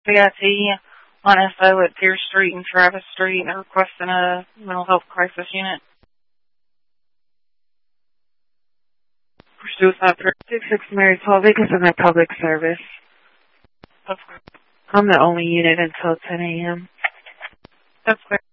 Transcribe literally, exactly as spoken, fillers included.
C I T on S O at Pierce Street and Travis Street and requesting a mental health crisis unit for suicide threat. six six Mary Paul, because of my public service. That's correct. I'm the only unit until ten a.m. That's correct.